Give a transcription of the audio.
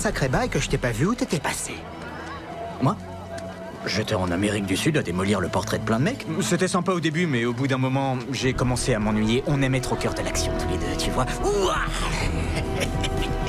sacré bail que je t'ai pas vu où t'étais passé. Moi? J'étais en Amérique du Sud à démolir le portrait de plein de mecs. C'était sympa au début, mais au bout d'un moment, j'ai commencé à m'ennuyer. On aimait trop cœur de l'action tous les deux, tu vois. Ouah.